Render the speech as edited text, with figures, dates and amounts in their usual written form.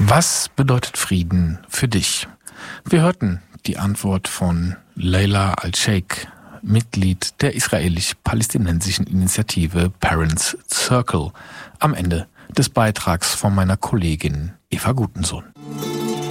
Was bedeutet Frieden für dich? Wir hörten die Antwort von Leila Al-Sheikh, Mitglied der israelisch-palästinensischen Initiative Parents Circle, am Ende des Beitrags von meiner Kollegin Eva Gutensohn.